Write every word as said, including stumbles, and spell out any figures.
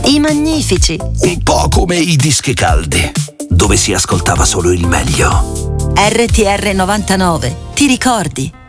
I Magnifici. Un po' come i dischi caldi, dove si ascoltava solo il meglio. R T R novantanove. Ti ricordi?